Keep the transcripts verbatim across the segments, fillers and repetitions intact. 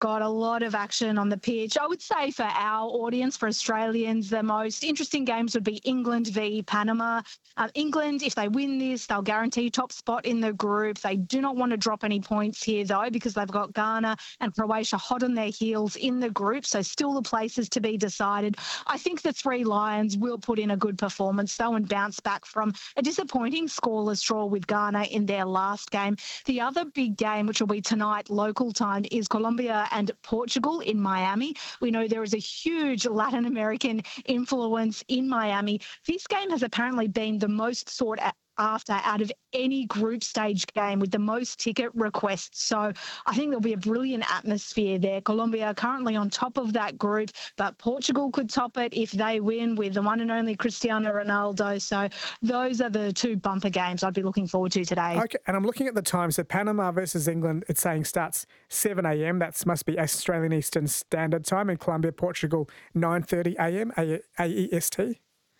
got a lot of action on the pitch. I would say for our audience, for Australians, the most interesting games would be England v Panama. Uh, England, if they win this, they'll guarantee top spot in the group. They do not want to drop any points here, though, because they've got Ghana and Croatia hot on their heels in the group, so still the places to be decided. I think the Three Lions will put in a good performance, though, and bounce back from a disappointing scoreless draw with Ghana in their last game. The other big game, which will be tonight local time, is Colombia and Portugal in Miami. We know there is a huge Latin American influence in Miami. This game has apparently been the most sought after out of any group stage game with the most ticket requests. So I think there'll be a brilliant atmosphere there. Colombia currently on top of that group, but Portugal could top it if they win with the one and only Cristiano Ronaldo. So those are the two bumper games I'd be looking forward to today. Okay, and I'm looking at the time. So Panama versus England, it's saying starts seven a.m. That must be Australian Eastern Standard Time. And Colombia, Portugal, nine thirty a.m. A E S T.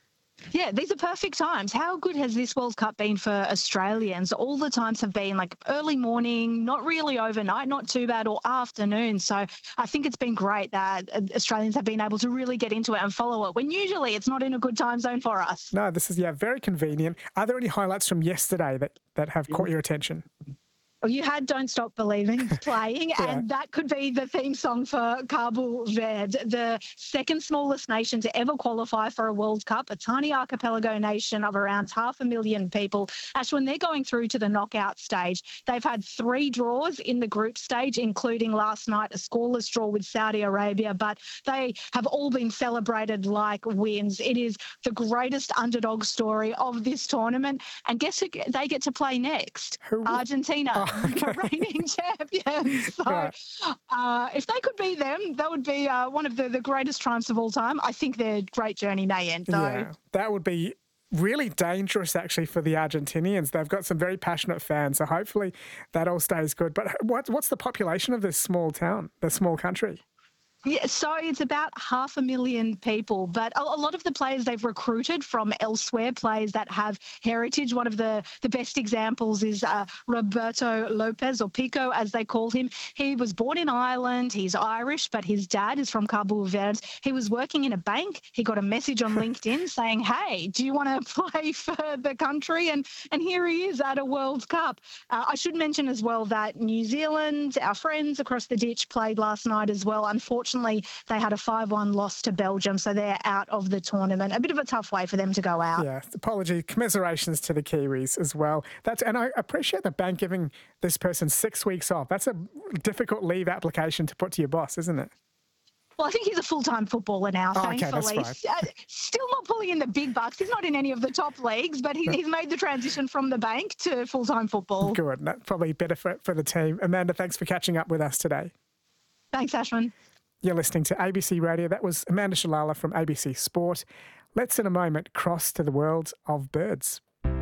Yeah, these are perfect times. How good has this World Cup been for Australians? All the times have been like early morning, not really overnight, not too bad, or afternoon. So I think it's been great that Australians have been able to really get into it and follow it when usually it's not in a good time zone for us. No, this is, yeah, very convenient. Are there any highlights from yesterday that, that have caught your attention? Well, you had Don't Stop Believing playing, yeah. and that could be the theme song for Cabo Verde, the second smallest nation to ever qualify for a World Cup, a tiny archipelago nation of around half a million people. Ashwin, they're going through to the knockout stage. They've had three draws in the group stage, including last night a scoreless draw with Saudi Arabia, but they have all been celebrated like wins. It is the greatest underdog story of this tournament. And guess who they get to play next? Who? Argentina. Oh. Okay. Reigning champions. So right. uh, if they could be them, that would be uh, one of the, the greatest triumphs of all time. I think their great journey may end, though. Yeah, that would be really dangerous, actually, for the Argentinians. They've got some very passionate fans, so hopefully that all stays good. But what, what's the population of this small town, this small country? Yeah, so it's about half a million people, but a, a lot of the players they've recruited from elsewhere, players that have heritage. One of the, the best examples is uh, Roberto Lopez, or Pico, as they call him. He was born in Ireland. He's Irish, but his dad is from Cabo Verde. He was working in a bank. He got a message on LinkedIn saying, hey, do you want to play for the country? And, and here he is at a World Cup. Uh, I should mention as well that New Zealand, our friends across the ditch, played last night as well. Unfortunately, they had a five one loss to Belgium, so they're out of the tournament. A bit of a tough way for them to go out. Yeah, apology, commiserations to the Kiwis as well. That's And I appreciate the bank giving this person six weeks off. That's a difficult leave application to put to your boss, isn't it? Well, I think he's a full-time footballer now, oh, thankfully. Okay, that's right. Uh, still not pulling in the big bucks. He's not in any of the top leagues, but he, he's made the transition from the bank to full-time football. Good. That's probably better for, for the team. Amanda, thanks for catching up with us today. Thanks, Ashwin. You're listening to A B C Radio. That was Amanda Shalala from A B C Sport. Let's in a moment cross to the world of birds.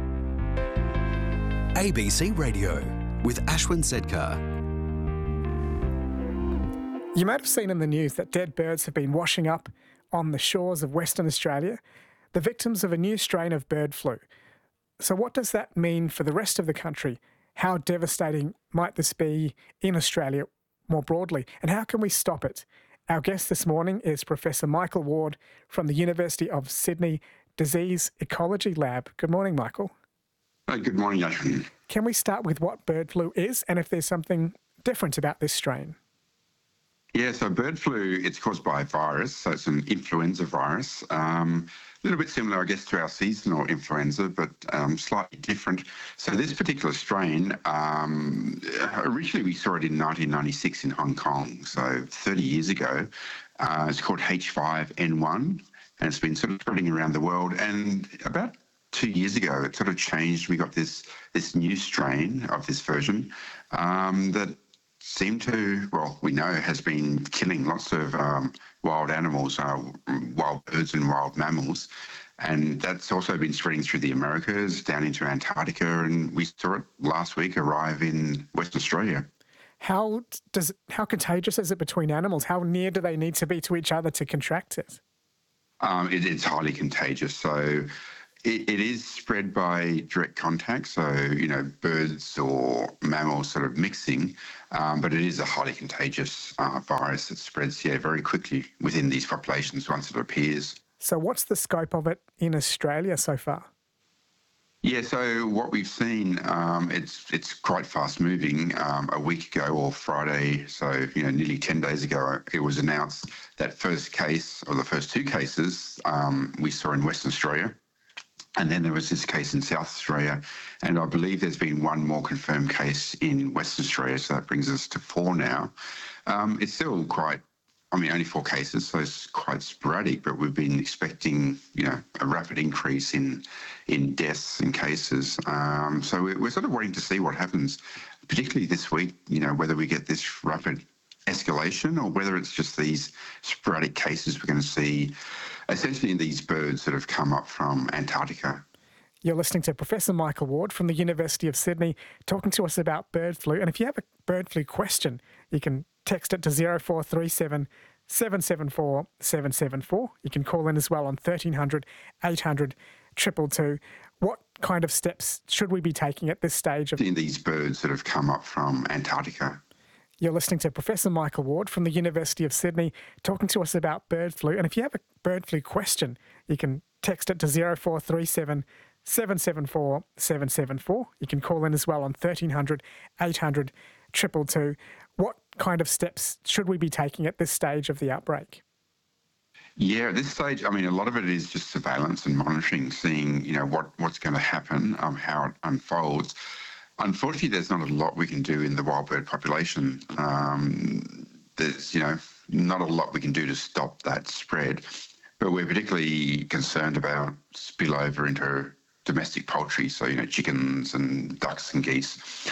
A B C Radio with Ashwin Sedkar. You might have seen in the news that dead birds have been washing up on the shores of Western Australia, the victims of a new strain of bird flu. So what does that mean for the rest of the country? How devastating might this be in Australia more broadly? And how can we stop it? Our guest this morning is Professor Michael Ward from the University of Sydney Disease Ecology Lab. Good morning, Michael. Uh, good morning, Ashwin. Can we start with what bird flu is and if there's something different about this strain? Yeah, so bird flu, it's caused by a virus, so it's an influenza virus. Um, a little bit similar, I guess, to our seasonal influenza, but um, slightly different. So this particular strain, um, originally we saw it in nineteen ninety-six in Hong Kong, so thirty years ago. Uh, it's called H five N one, and it's been sort of spreading around the world. And about two years ago, it sort of changed. We got this, this new strain of this version um, that seem to, well, we know has been killing lots of um, wild animals, uh, wild birds and wild mammals. And that's also been spreading through the Americas, down into Antarctica, and we saw it last week arrive in Western Australia. How does how contagious is it between animals? How near do they need to be to each other to contract it? Um, it, it's highly contagious. So It, it is spread by direct contact, so, you know, birds or mammals sort of mixing, um, but it is a highly contagious uh, virus that spreads, yeah, very quickly within these populations once it appears. So what's the scope of it in Australia so far? Yeah, so what we've seen, um, it's it's quite fast moving. Um, a week ago or Friday, so, you know, nearly ten days ago, it was announced that first case, or the first two cases, um, we saw in Western Australia. And then there was this case in South Australia, and I believe there's been one more confirmed case in Western Australia, so that brings us to four now. Um, it's still quite, I mean, only four cases, so it's quite sporadic, but we've been expecting, you know, a rapid increase in in deaths and cases. Um, so we're, we're sort of waiting to see what happens, particularly this week, you know, whether we get this rapid escalation or whether it's just these sporadic cases we're going to see essentially in these birds that have come up from Antarctica. You're listening to Professor Michael Ward from the University of Sydney talking to us about bird flu. And if you have a bird flu question, you can text it to zero four three seven, seven seven four, seven seven four. You can call in as well on thirteen hundred, eight hundred, two two two. What kind of steps should we be taking at this stage of in these birds that have come up from Antarctica? You're listening to Professor Michael Ward from the University of Sydney talking to us about bird flu. And if you have a bird flu question, you can text it to zero four three seven, seven seven four, seven seven four. You can call in as well on thirteen hundred, eight hundred, two two two. What kind of steps should we be taking at this stage of the outbreak? Yeah, at this stage, I mean, a lot of it is just surveillance and monitoring, seeing, you know, what, what's going to happen, um, how it unfolds. Unfortunately, there's not a lot we can do in the wild bird population. Um, there's, you know, not a lot we can do to stop that spread, but we're particularly concerned about spillover into domestic poultry, so, you know, chickens and ducks and geese.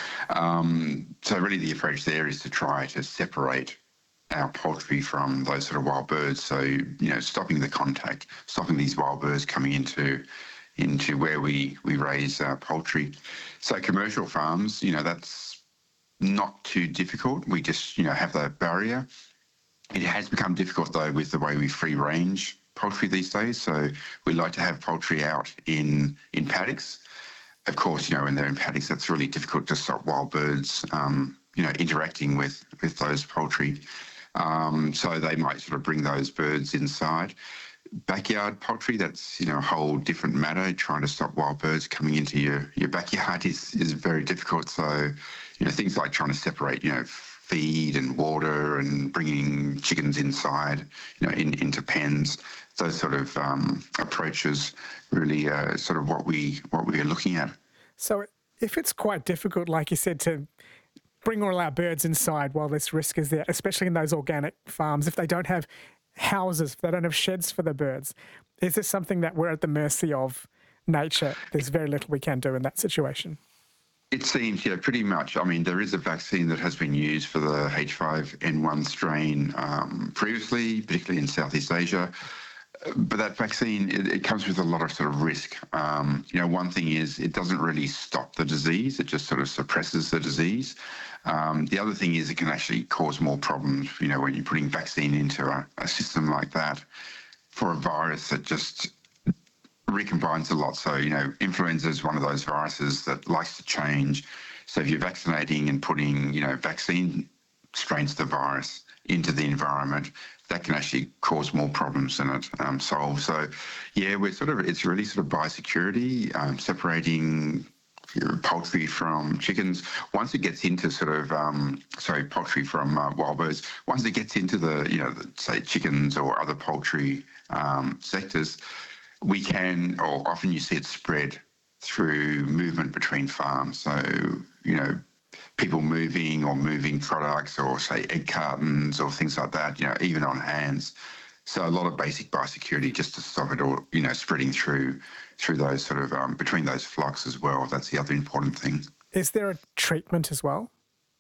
Um, so really the approach there is to try to separate our poultry from those sort of wild birds. So, you know, stopping the contact, stopping these wild birds coming into into where we, we raise uh, poultry. So commercial farms, you know, that's not too difficult. We just, you know, have that barrier. It has become difficult, though, with the way we free range poultry these days. So we like to have poultry out in, in paddocks. Of course, you know, when they're in paddocks, that's really difficult to stop wild birds, um, you know, interacting with, with those poultry. Um, so they might sort of bring those birds inside. Backyard poultry, that's, you know, a whole different matter. Trying to stop wild birds coming into your, your backyard is, is very difficult. So, you know, things like trying to separate, you know, feed and water and bringing chickens inside, you know, in, into pens, those sort of um, approaches really uh, sort of what we what we are looking at. So if it's quite difficult, like you said, to bring all our birds inside while this risk is there, especially in those organic farms, if they don't have houses, if they don't have sheds for the birds, is this something that we're at the mercy of nature? There's very little we can do in that situation. It seems, yeah, pretty much. I mean, there is a vaccine that has been used for the H five N one strain um, previously, particularly in Southeast Asia. But that vaccine, it, it comes with a lot of sort of risk. Um, you know, one thing is it doesn't really stop the disease. It just sort of suppresses the disease. Um, the other thing is it can actually cause more problems, you know, when you're putting vaccine into a, a system like that for a virus that just recombines a lot. So, you know, influenza is one of those viruses that likes to change. So if you're vaccinating and putting, you know, vaccine strains of the virus into the environment, that can actually cause more problems than it um, solves. So, yeah, we're sort of, it's really sort of biosecurity, um, separating poultry from chickens. Once it gets into sort of, um, sorry, poultry from uh, wild birds, once it gets into the, you know, the, say chickens or other poultry um, sectors, we can, or often you see it spread through movement between farms. So, you know, people moving or moving products or, say, egg cartons or things like that, you know, even on hands. So a lot of basic biosecurity just to stop it all, you know, spreading through through those sort of, um, between those flocks as well. That's the other important thing. Is there a treatment as well?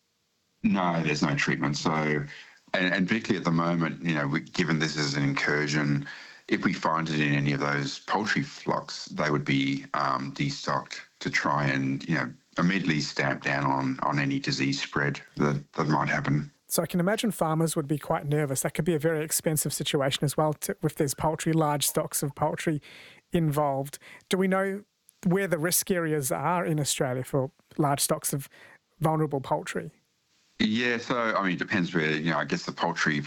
No, there's no treatment. So, and, and particularly at the moment, you know, we, given this is an incursion, if we find it in any of those poultry flocks, they would be um, destocked to try and, you know, immediately stamp down on, on any disease spread that, that might happen. So I can imagine farmers would be quite nervous. That could be a very expensive situation as well to, if there's poultry, large stocks of poultry involved. Do we know where the risk areas are in Australia for large stocks of vulnerable poultry? Yeah, so I mean, it depends where, you know, I guess the poultry